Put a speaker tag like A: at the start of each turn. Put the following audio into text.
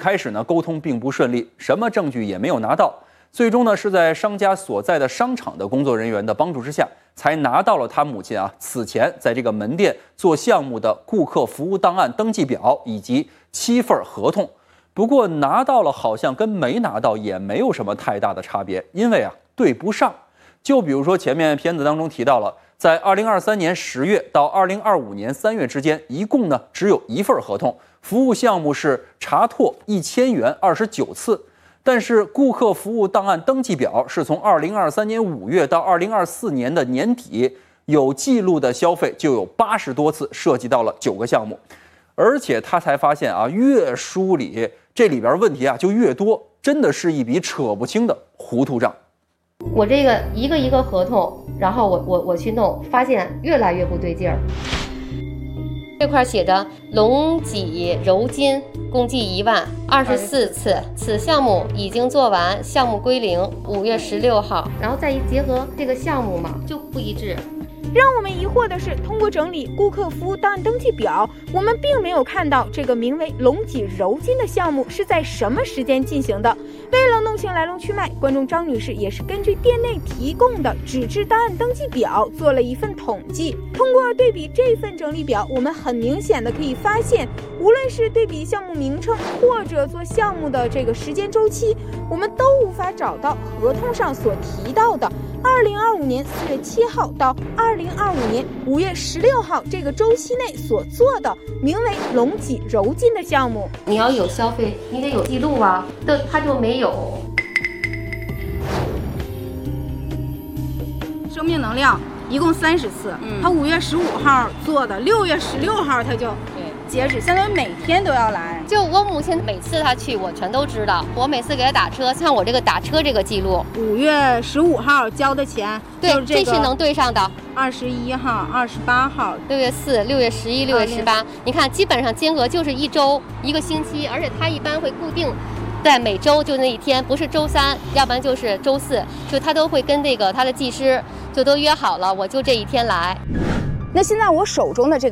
A: 开始呢，沟通并不顺利，什么证据也没有拿到。最终呢，是在商家所在的商场的工作人员的帮助之下，才拿到了他母亲此前在这个门店做项目的顾客服务档案登记表以及7份合同。不过拿到了好像跟没拿到也没有什么太大的差别，因为对不上。就比如说前面片子当中提到了，在2023年10月到2025年3月之间，一共呢只有1份合同，服务项目是查拓1000元29次。但是顾客服务档案登记表是从2023年5月到2024年的年底，有记录的消费就有80多次，涉及到了9个项目。而且他才发现越梳理这里边问题就越多，真的是一笔扯不清的糊涂账。
B: 我这个一个一个合同，然后我去弄，发现越来越不对劲儿。这块写的隆脊柔筋共计1万24次，此项目已经做完，项目归零，5月16号。然后再一结合这个项目嘛，就不一致。
C: 让我们疑惑的是，通过整理顾客服务档案登记表，我们并没有看到这个名为隆脊柔筋的项目是在什么时间进行的。为了弄清来龙去脉，观众张女士也是根据店内提供的纸质档案登记表做了一份统计。通过对比这份整理表，我们很明显的可以发现，无论是对比项目名称或者做项目的这个时间周期，我们都无法找到合同上所提到的2025年4月7号到2025年5月16号这个周期内所做的名为隆脊柔筋的项目。
B: 你要有消费，你得有记录它就没有。
C: 生命能量一共30次，他5月15号做的，6月16号他就截止，相当于每天都要来。
B: 就我母亲每次她去，我全都知道。我每次给她打车，像我这个打车这个记录
C: ，5月15号交的钱，
B: 对，这是能对上的。
C: 21号、28号、
B: 6月4、6月11、6月18，你看基本上间隔就是1周、1个星期，而且它一般会固定在每周就那一天，不是周3，要不然就是周4，就他都会跟他的技师就都约好了，我就这一天来。
C: 那现在我手中的这